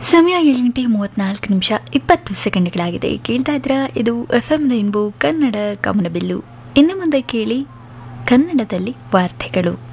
ಸಮಯ 7:34 ಕೇಳ್ತಾ ಇದ್ರ ಇದು FM ರೈನ್ಬೋ ಕನ್ನಡ ಕಮನಬಿಲ್ಲು. ಇನ್ನು ಮುಂದೆ ಕೇಳಿ ಕನ್ನಡದಲ್ಲಿ ವಾರ್ತೆಗಳು.